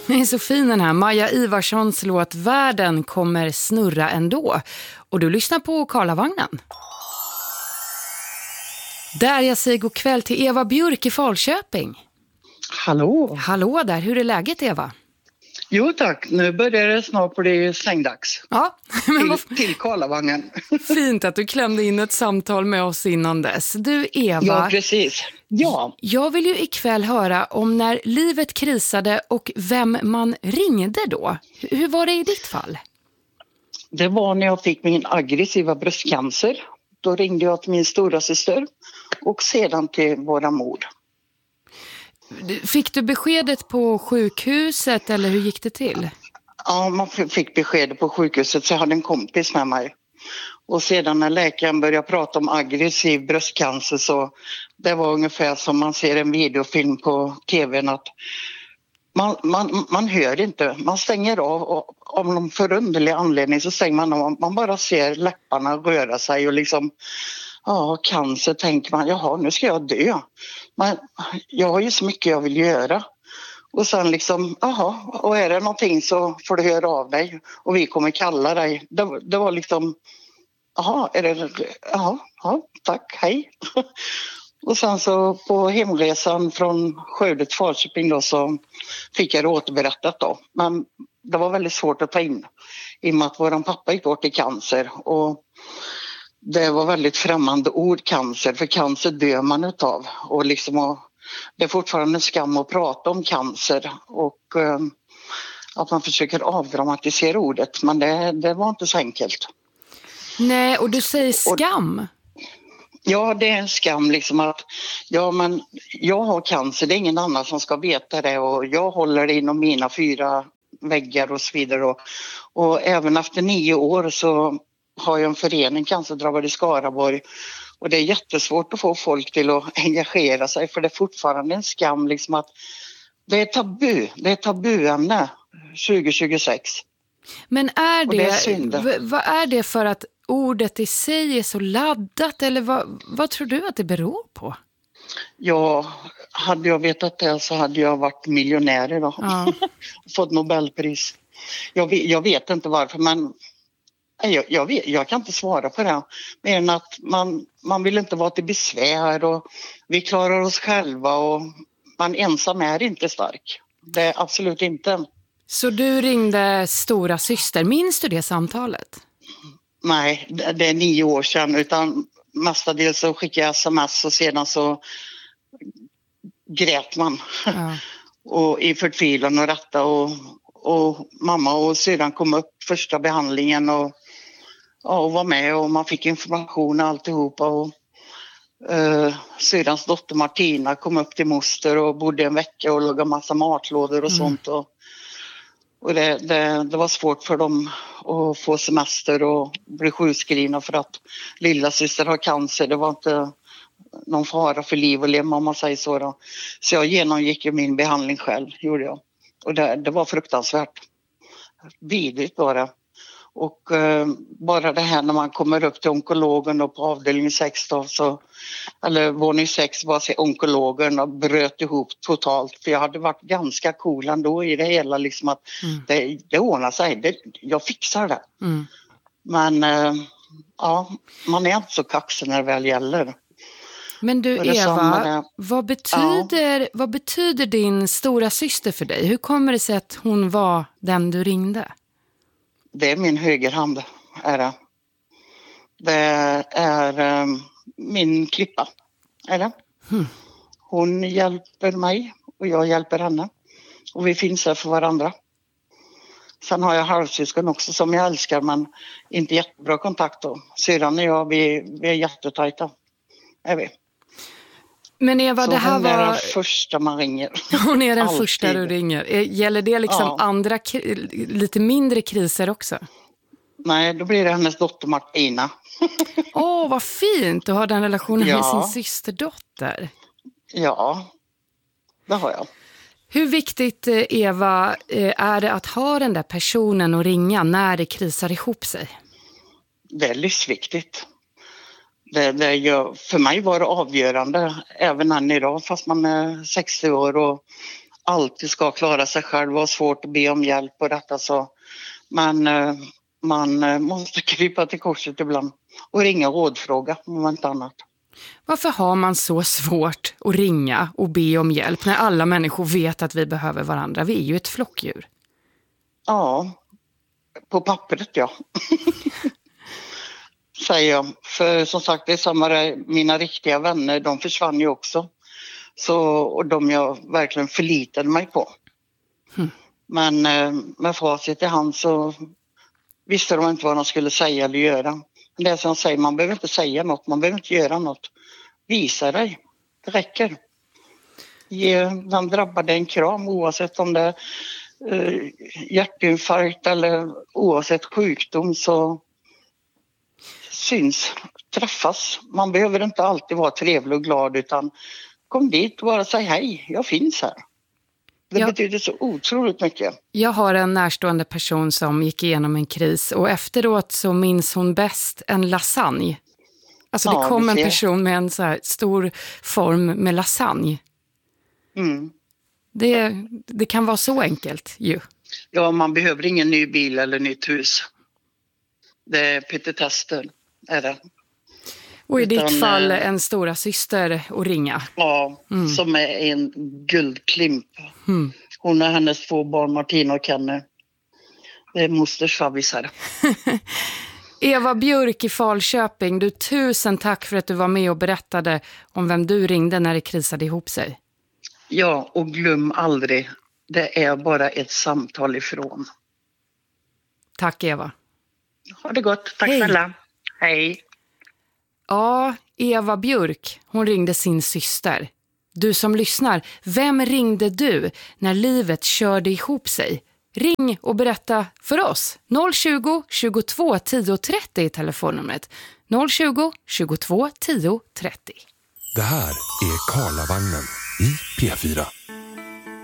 Det är så fin den här Maja Ivarssons låt Världen kommer snurra ändå. Och du lyssnar på Karlavagnen. Där jag säger god kväll till Eva Björk i Falköping. Hallå! Hallå där, hur är läget Eva? Jo tack, nu börjar det snart bli slängdags. Ja, men till Karlavagnen. Fint att du klämde in ett samtal med oss innan dess. Du Eva, ja precis. Ja. Jag vill ju ikväll höra om när livet krisade och vem man ringde då. Hur var det i ditt fall? Det var när jag fick min aggressiva bröstcancer. Då ringde jag till min stora syster och sedan till våra mor. Fick du beskedet på sjukhuset eller hur gick det till? Ja, man fick beskedet på sjukhuset så jag hade en kompis med mig. Och sedan när läkaren började prata om aggressiv bröstcancer så det var ungefär som man ser en videofilm på tvn att man hör inte, man stänger av och av någon förunderlig anledning så stänger man av, man bara ser läpparna röra sig och liksom ja, cancer tänker man, jaha nu ska jag dö. Men jag har ju så mycket jag vill göra. Och sen liksom, jaha, och är det någonting så får du höra av dig och vi kommer kalla dig. Det var liksom, jaha, ja, tack, hej. Och sen så på hemresan från Skövde till Falköping då så fick jag det återberättat då. Men det var väldigt svårt att ta in i och med att våran pappa gick bort i cancer och det var väldigt främmande ord cancer, för cancer dör man utav och liksom det är fortfarande skam att prata om cancer och att man försöker avdramatisera ordet men det var inte så enkelt. Nej, och du säger skam? Ja, det är en skam liksom att ja men jag har cancer, det är ingen annan som ska veta det och jag håller det inom mina 4 väggar och så vidare och även efter 9 år så har jag en förening cancerdrabbade i Skaraborg och det är jättesvårt att få folk till att engagera sig för det är fortfarande en skam liksom att det är tabuämne 2026. Men är det är vad är det för att ordet i sig är så laddat eller vad tror du att det beror på? Ja, hade jag vetat det så hade jag varit miljonär idag. Ja. Fått Nobelpris. Jag vet inte varför men jag kan inte svara på det. Mer än att man vill inte vara till besvär och vi klarar oss själva och man ensam är inte stark. Det är absolut inte. Så du ringde stora syster. Minns du det samtalet? Nej, det är 9 år sedan utan mestadels så skickade jag sms och sedan så grät man. Ja. Och i förtvivlan och rätta och mamma och sedan kom upp första behandlingen och var med och man fick information och alltihopa och syrrans dotter Martina kom upp till moster och bodde en vecka och lagade massa matlådor och sånt och det var svårt för dem att få semester och bli sjukskrivna för att lilla syster har cancer. Det var inte någon fara för liv och lem om man säger så då. Så jag genomgick ju min behandling själv, gjorde jag. Och det var fruktansvärt. Vidrigt var det. Och bara det här när man kommer upp till onkologen och på avdelning 6 då, så, eller våning 6 var sig onkologen och bröt ihop totalt. För jag hade varit ganska cool ändå i det hela liksom att det ordnar sig, jag fixar det. Mm. Men ja, man är inte så kaxig när det väl gäller. Men du Eva, vad betyder din stora syster för dig? Hur kommer det sig att hon var den du ringde? Det är min högerhand, är det. Det är min klippa, är det. Hon hjälper mig och jag hjälper henne. Och vi finns här för varandra. Sen har jag halvsyskon också som jag älskar men inte jättebra kontakt då. Syrran och jag, vi är jättetajta, är vi. Men Eva, så det här hon är den första man ringer. Hon är den första du ringer. Gäller det liksom andra, lite mindre kriser också? Nej, då blir det hennes dotter Martina. Vad fint att ha den relationen med sin systerdotter. Ja, det har jag. Hur viktigt, Eva, är det att ha den där personen att ringa när det krisar ihop sig? Det är livsviktigt. För mig var det avgörande även än idag fast man är 60 år och alltid ska klara sig själv och har svårt att be om hjälp och detta så. Men man måste krypa till korset ibland och ringa och rådfråga om inte annat. Varför har man så svårt att ringa och be om hjälp när alla människor vet att vi behöver varandra? Vi är ju ett flockdjur. Ja, på pappret ja. Säger jag. För som sagt, det är samma där, mina riktiga vänner, de försvann ju också. Så, och de jag verkligen förlitade mig på. Men med facit i hand så visste de inte vad de skulle säga eller göra. Det är som jag säger, man behöver inte säga något, man behöver inte göra något. Visa dig, det räcker. Ge den drabbade en kram oavsett om det är hjärtinfarkt eller oavsett sjukdom så syns, träffas. Man behöver inte alltid vara trevlig och glad utan kom dit och bara säg hej, jag finns här. Det betyder så otroligt mycket. Jag har en närstående person som gick igenom en kris och efteråt så minns hon bäst en lasagne. Alltså det kom en person med en så här stor form med lasagne. Mm. Det kan vara så enkelt ju. Ja, man behöver ingen ny bil eller nytt hus. Det är petitester, är det. Och i ditt fall en stora syster att ringa. Ja, som är en guldklimp. Hon och hennes 2 barn, Martina och Kenny. Det är mosters favvisar. Eva Björk i Falköping, du, tusen tack för att du var med och berättade om vem du ringde när det krisade ihop sig. Ja, och glöm aldrig, det är bara ett samtal ifrån. Tack Eva. Ha det gott, tack snälla. Hej. Ja, Eva Björk, hon ringde sin syster. Du som lyssnar, vem ringde du när livet körde ihop sig? Ring och berätta för oss. 020 22 10 30 är telefonnumret. 020 22 10 30. Det här är Karlavagnen i P4.